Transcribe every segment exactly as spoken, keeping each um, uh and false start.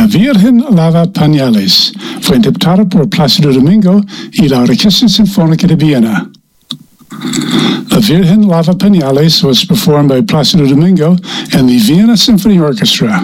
La Virgen Lava Pañales fue interpretada por Plácido Domingo y la Orquesta Sinfónica de Viena. La Virgen Lava Pañales was performed by Plácido Domingo and the Vienna Symphony Orchestra.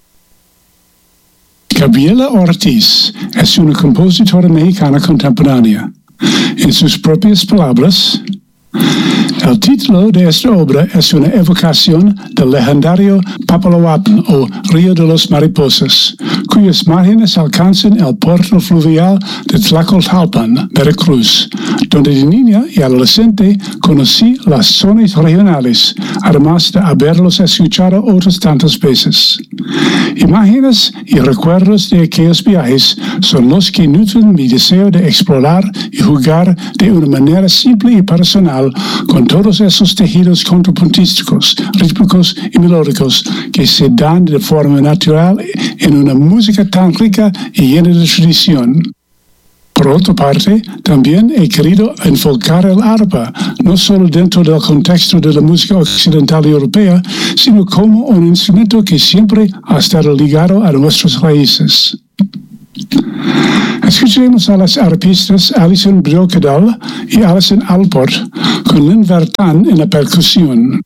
Gabriela Ortiz es una compositora mexicana contemporánea. En sus propias palabras, el título de esta obra es una evocación del legendario Papaloapan o Río de los Mariposas, cuyas márgenes alcanzan el puerto fluvial de Tlacotalpan, Veracruz, donde de niña y adolescente conocí las zonas regionales, además de haberlos escuchado otras tantas veces. Imágenes y recuerdos de aquellos viajes son los que nutren mi deseo de explorar y jugar de una manera simple y personal con todos esos tejidos contrapuntísticos, rítmicos y melódicos que se dan de forma natural en una música tan rica y llena de tradición. Por otra parte, también he querido enfocar el arpa, no solo dentro del contexto de la música occidental y europea, sino como un instrumento que siempre ha estado ligado a nuestras raíces. Escuchemos a las arpistas Alison Björkedal y Alison Alport con Lynn Vertan en la percusión.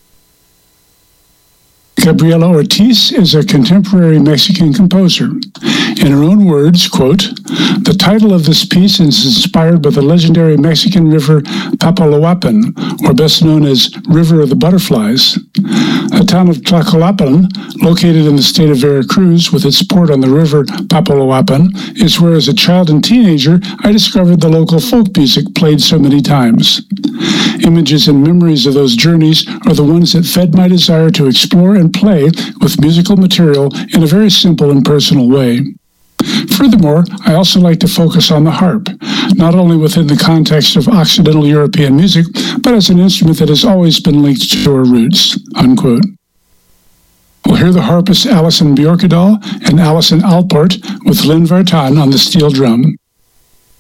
Gabriela Ortiz is a contemporary Mexican composer. In her own words, quote, "The title of this piece is inspired by the legendary Mexican river Papaloapan, or best known as River of the Butterflies. The town of Tlacotalpan, located in the state of Veracruz with its port on the river Papaloapan, is where as a child and teenager I discovered the local folk music played so many times. Images and memories of those journeys are the ones that fed my desire to explore and play with musical material in a very simple and personal way. Furthermore, I also like to focus on the harp, not only within the context of Occidental European music, but as an instrument that has always been linked to our roots," unquote. We'll hear the harpist Alison Björkedal and Alison Alport with Lynn Vertan on the steel drum.